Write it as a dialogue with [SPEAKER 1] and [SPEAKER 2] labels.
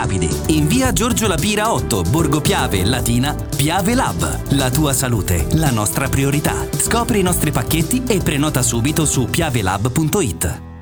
[SPEAKER 1] rapidi. In via Giorgio Lapira 8, Borgo Piave, Latina, Piave Lab. La tua salute, la nostra priorità. Scopri i nostri pacchetti e prenota subito su piavelab.it.